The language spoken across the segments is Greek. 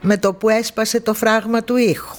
με το που έσπασε το φράγμα του ήχου.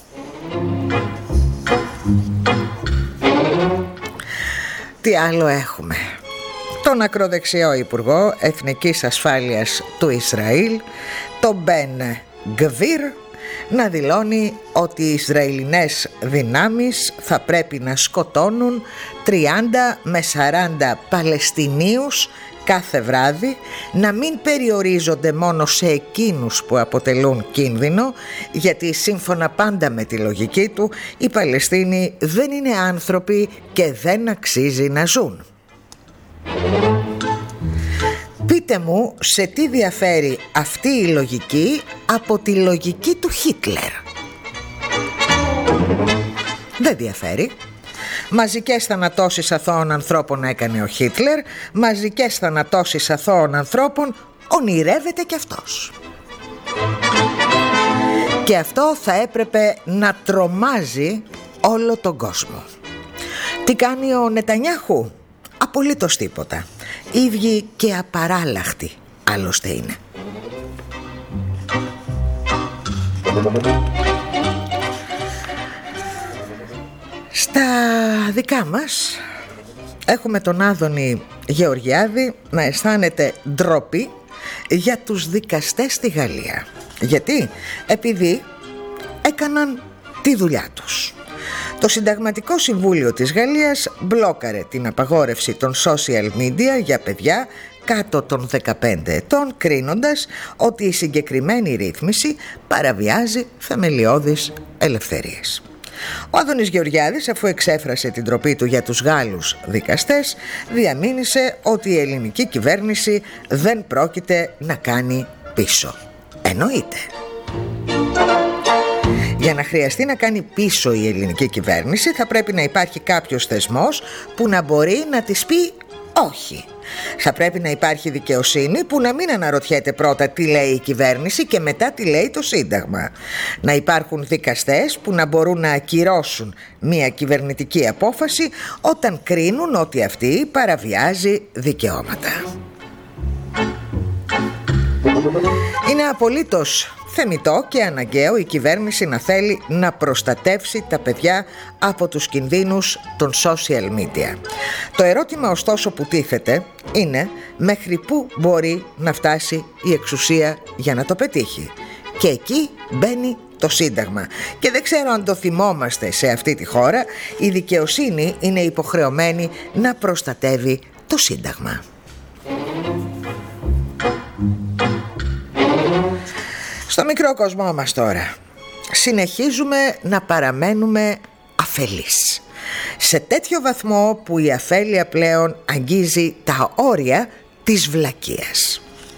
Τι άλλο έχουμε? Τον ακροδεξιό Υπουργό Εθνικής Ασφάλειας του Ισραήλ, τον Μπεν Γκβίρ, να δηλώνει ότι οι Ισραηλινές δυνάμεις θα πρέπει να σκοτώνουν 30 με 40 Παλαιστινίους κάθε βράδυ, να μην περιορίζονται μόνο σε εκείνους που αποτελούν κίνδυνο, γιατί σύμφωνα πάντα με τη λογική του, οι Παλαιστίνοι δεν είναι άνθρωποι και δεν αξίζει να ζουν. Πείτε μου σε τι διαφέρει αυτή η λογική από τη λογική του Χίτλερ. Δεν διαφέρει. Μαζικές θανατώσεις αθώων ανθρώπων έκανε ο Χίτλερ, μαζικές θανατώσεις αθώων ανθρώπων ονειρεύεται κι αυτός. Και αυτό θα έπρεπε να τρομάζει όλο τον κόσμο. Τι κάνει ο Νετανιάχου? Απολύτως τίποτα. Ίδιοι και απαράλλαχτοι άλλωστε είναι. Στα δικά μας έχουμε τον Άδωνη Γεωργιάδη να αισθάνεται ντροπή για τους δικαστές στη Γαλλία. Γιατί? Επειδή έκαναν τη δουλειά τους. Το Συνταγματικό Συμβούλιο της Γαλλίας μπλόκαρε την απαγόρευση των social media για παιδιά κάτω των 15 ετών, κρίνοντας ότι η συγκεκριμένη ρύθμιση παραβιάζει θεμελιώδεις ελευθερίες. Ο Άδωνης Γεωργιάδης, αφού εξέφρασε την ντροπή του για τους Γάλλους δικαστές, διαμήνυσε ότι η ελληνική κυβέρνηση δεν πρόκειται να κάνει πίσω. Εννοείται. Για να χρειαστεί να κάνει πίσω η ελληνική κυβέρνηση, θα πρέπει να υπάρχει κάποιος θεσμός που να μπορεί να της πει όχι. Θα πρέπει να υπάρχει δικαιοσύνη που να μην αναρωτιέται πρώτα τι λέει η κυβέρνηση και μετά τι λέει το Σύνταγμα. Να υπάρχουν δικαστές που να μπορούν να ακυρώσουν μια κυβερνητική απόφαση όταν κρίνουν ότι αυτή παραβιάζει δικαιώματα. Είναι απολύτως θεμιτό και αναγκαίο η κυβέρνηση να θέλει να προστατεύσει τα παιδιά από τους κινδύνους των social media. Το ερώτημα ωστόσο που τίθεται είναι μέχρι πού μπορεί να φτάσει η εξουσία για να το πετύχει. Και εκεί μπαίνει το Σύνταγμα. Και δεν ξέρω αν το θυμόμαστε, σε αυτή τη χώρα η δικαιοσύνη είναι υποχρεωμένη να προστατεύει το Σύνταγμα. Στο μικρό κοσμό μας τώρα συνεχίζουμε να παραμένουμε αφελείς, σε τέτοιο βαθμό που η αφέλεια πλέον αγγίζει τα όρια της βλακείας.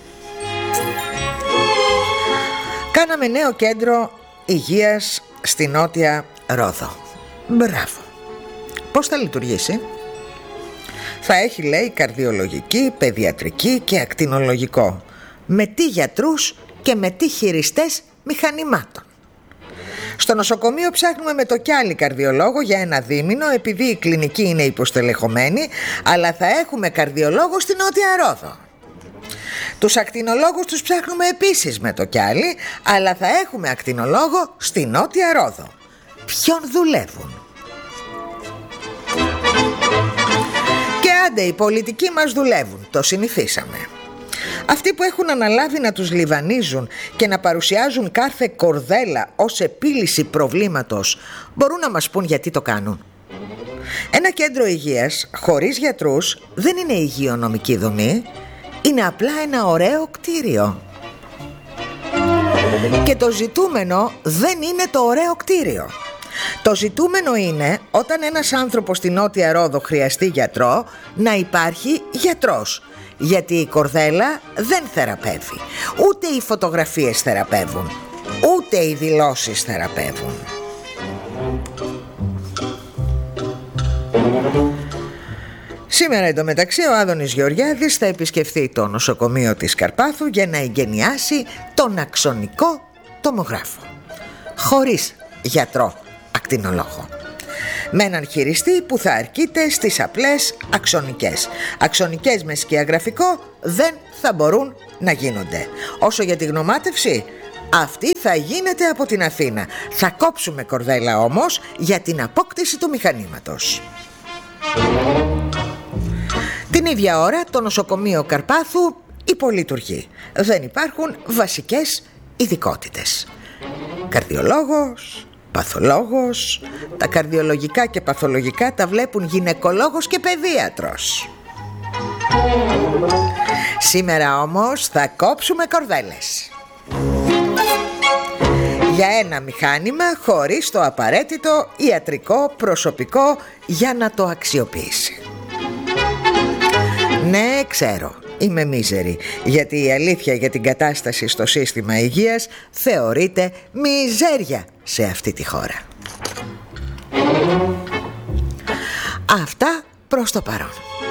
Κάναμε νέο κέντρο υγείας στη Νότια Ρόδο. Μπράβο. Πώς θα λειτουργήσει? Θα έχει, λέει, καρδιολογική, παιδιατρική και ακτινολογικό. Με τι γιατρούς και με τι χειριστές μηχανημάτων. Στο νοσοκομείο ψάχνουμε με το κι άλλη καρδιολόγο για ένα δίμηνο, επειδή η κλινική είναι υποστελεχωμένη, αλλά θα έχουμε καρδιολόγο στη Νότια Ρόδο. Τους ακτινολόγους τους ψάχνουμε επίσης με το κι άλλη, αλλά θα έχουμε ακτινολόγο στη Νότια Ρόδο. Ποιον δουλεύουν? Και άντε, οι πολιτικοί μας δουλεύουν, το συνηθίσαμε. Αυτοί που έχουν αναλάβει να τους λιβανίζουν και να παρουσιάζουν κάθε κορδέλα ως επίλυση προβλήματος, μπορούν να μας πούν γιατί το κάνουν? Ένα κέντρο υγείας χωρίς γιατρούς δεν είναι υγειονομική δομή, είναι απλά ένα ωραίο κτίριο. Και το ζητούμενο δεν είναι το ωραίο κτίριο. Το ζητούμενο είναι όταν ένας άνθρωπος στη Νότια Ρόδο χρειαστεί γιατρό, να υπάρχει γιατρός. Γιατί η κορδέλα δεν θεραπεύει, ούτε οι φωτογραφίες θεραπεύουν, ούτε οι δηλώσεις θεραπεύουν. Σήμερα εντωμεταξύ ο Άδωνης Γεωργιάδης θα επισκεφθεί το νοσοκομείο της Καρπάθου για να εγκαινιάσει τον αξονικό τομογράφο, χωρίς γιατρό ακτινολόγο, με έναν χειριστή που θα αρκείται στις απλές αξονικές. Αξονικές με σκιαγραφικό δεν θα μπορούν να γίνονται. Όσο για τη γνωμάτευση, Αυτή θα γίνεται από την Αθήνα. Θα κόψουμε κορδέλα όμως για την απόκτηση του μηχανήματος. Την ίδια ώρα το νοσοκομείο Καρπάθου υπολειτουργεί. Δεν υπάρχουν βασικές ειδικότητες. Καρδιολόγος, παθολόγος. Τα καρδιολογικά και παθολογικά τα βλέπουν γυναικολόγος και παιδίατρος. Σήμερα όμως θα κόψουμε κορδέλες για ένα μηχάνημα χωρίς το απαραίτητο ιατρικό προσωπικό για να το αξιοποιήσει. Ναι, ξέρω, είμαι μίζερη, γιατί η αλήθεια για την κατάσταση στο σύστημα υγείας θεωρείται μιζέρια σε αυτή τη χώρα. Αυτά προς το παρόν.